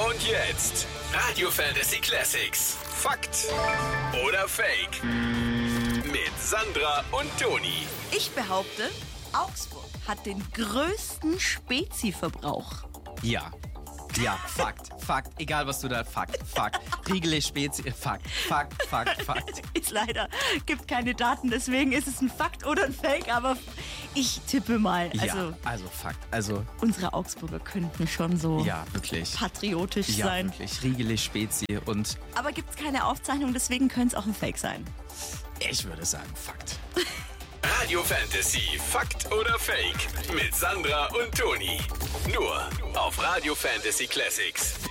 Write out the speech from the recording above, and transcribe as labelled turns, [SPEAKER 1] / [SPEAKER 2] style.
[SPEAKER 1] Und jetzt Radio Fantasy Classics. Fakt oder Fake? Mit Sandra und Toni.
[SPEAKER 2] Ich behaupte, Augsburg hat den größten Spezi-Verbrauch.
[SPEAKER 3] Ja, Fakt. Egal, was du da... Fakt. Riegele Spezi... Fakt.
[SPEAKER 2] Ist leider, gibt keine Daten, deswegen ist es ein Fakt oder ein Fake, aber ich tippe mal.
[SPEAKER 3] Also Fakt.
[SPEAKER 2] Unsere Augsburger könnten schon so
[SPEAKER 3] Ja, wirklich.
[SPEAKER 2] patriotisch
[SPEAKER 3] Ja,
[SPEAKER 2] sein.
[SPEAKER 3] wirklich. Riegele Spezi und
[SPEAKER 2] Aber gibt es keine Aufzeichnung, deswegen könnte es auch ein Fake sein.
[SPEAKER 3] ich würde sagen Fakt.
[SPEAKER 1] Radio Fantasy. Fakt oder Fake? Mit Sandra und Toni. Nur auf Radio Fantasy Classics.